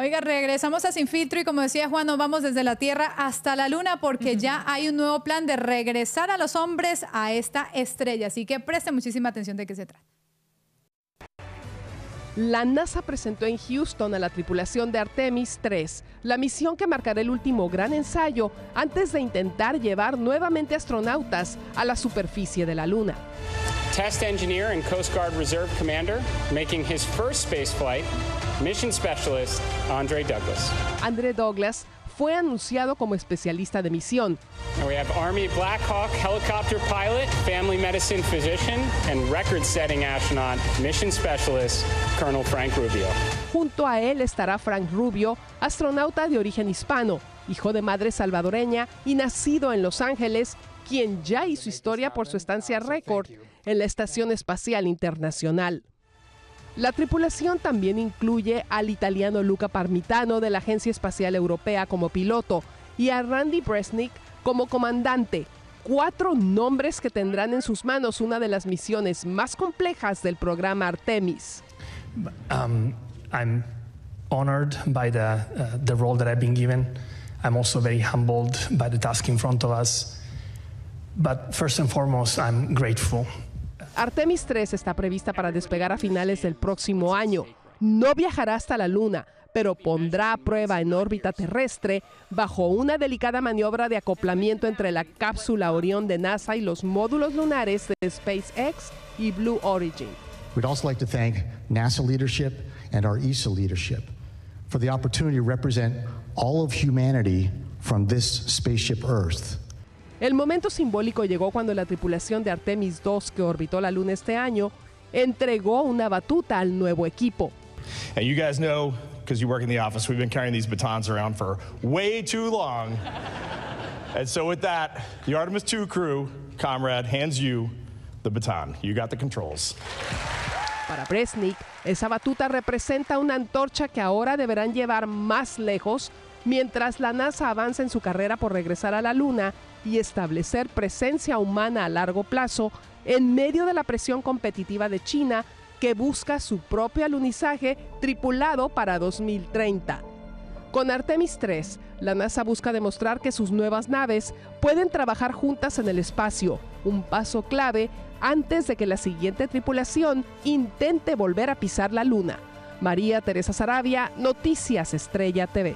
Oiga, regresamos a Sin Filtro y como decía Juan, nos vamos desde la Tierra hasta la Luna porque ya hay un nuevo plan de regresar a los hombres a esta estrella. Así que presten muchísima atención de qué se trata. La NASA presentó en Houston a la tripulación de Artemis 3, la misión que marcará el último gran ensayo antes de intentar llevar nuevamente astronautas a la superficie de la Luna. Test engineer and Coast Guard Reserve Commander, making his first space flight, mission specialist Andre Douglas. Andre Douglas fue anunciado como especialista de misión. And we have Army Black Hawk helicopter pilot, family medicine physician, and record-setting astronaut, mission specialist Colonel Frank Rubio. Junto a él estará Frank Rubio, astronauta de origen hispano, hijo de madre salvadoreña y nacido en Los Ángeles, quien ya hizo historia por su estancia récord en la Estación Espacial Internacional. La tripulación también incluye al italiano Luca Parmitano de la Agencia Espacial Europea como piloto y a Randy Bresnik como comandante, 4 nombres que tendrán en sus manos una de las misiones más complejas del programa Artemis. I'm honored by the role that I've been given. I'm also very humbled by the task in front of us. But first and foremost, I'm grateful. Artemis 3 está prevista para despegar a finales del próximo año. No viajará hasta la Luna, pero pondrá a prueba en órbita terrestre bajo una delicada maniobra de acoplamiento entre la cápsula Orión de NASA y los módulos lunares de SpaceX y Blue Origin. We'd also like to thank NASA leadership and our ESA leadership for the opportunity to represent all of humanity from this spaceship Earth. El momento simbólico llegó cuando la tripulación de Artemis 2, que orbitó la Luna este año, entregó una batuta al nuevo equipo. And you guys know, because you work in the office, we've been carrying these batons around for way too long. And so with that, the Artemis 2 crew, comrade, hands you the baton. You got the controls. Para Bresnik, esa batuta representa una antorcha que ahora deberán llevar más lejos mientras la NASA avanza en su carrera por regresar a la Luna y establecer presencia humana a largo plazo en medio de la presión competitiva de China, que busca su propio alunizaje tripulado para 2030. Con Artemis 3, la NASA busca demostrar que sus nuevas naves pueden trabajar juntas en el espacio, un paso clave antes de que la siguiente tripulación intente volver a pisar la Luna. María Teresa Saravia, Noticias Estrella TV.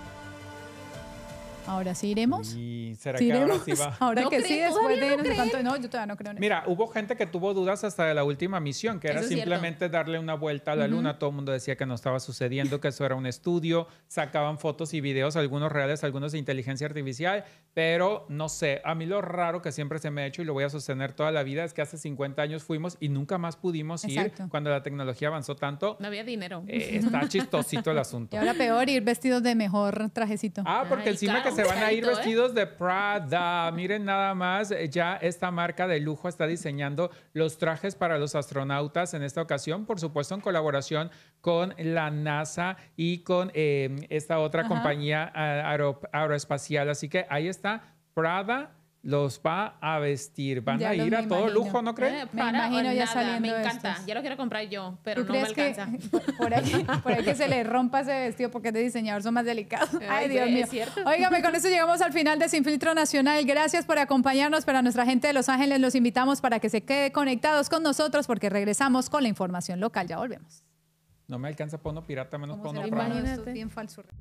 Ahora sí iremos. ¿Y será ¿Sí que ahora iremos? sí va? Ahora ¿No que creen? sí, después de ¿Todavía no no sé cuánto. creen? No, yo todavía no creo en eso. Mira, hubo gente que tuvo dudas hasta de la última misión, que era Eso es simplemente darle una vuelta a la Luna. Todo el mundo decía que no estaba sucediendo, que eso era un estudio. Sacaban fotos y videos, algunos reales, algunos de inteligencia artificial. Pero no sé, a mí lo raro que siempre se me ha hecho y lo voy a sostener toda la vida es que hace 50 años fuimos y nunca más pudimos ir. Exacto. Cuando la tecnología avanzó tanto. No había dinero. Está chistosito el asunto. Y ahora peor, ir vestidos de mejor trajecito. Porque Ay, encima claro, que se van a ir carito, vestidos de Prada. Miren nada más, ya esta marca de lujo está diseñando los trajes para los astronautas en esta ocasión, por supuesto en colaboración con la NASA y con esta otra compañía aeroespacial. Así que ahí está, Prada los va a vestir. Van Ya a lo ir me a todo imagino. lujo, ¿no creen? Me imagino ya saliendo Me de encanta. estos. Ya lo quiero comprar yo, pero ¿Tú no me crees alcanza. que por ahí que se le rompa ese vestido porque es de diseñador son más delicados? Ay, Dios es mío. cierto. Óigame, con eso llegamos al final de Sin Filtro Nacional. Gracias por acompañarnos. Para nuestra gente de Los Ángeles los invitamos para que se quede conectados con nosotros porque regresamos con la información local. Ya volvemos. No me alcanza Pono Pirata, menos ¿Cómo Pono será? Prada. Imagínate. Bien falso.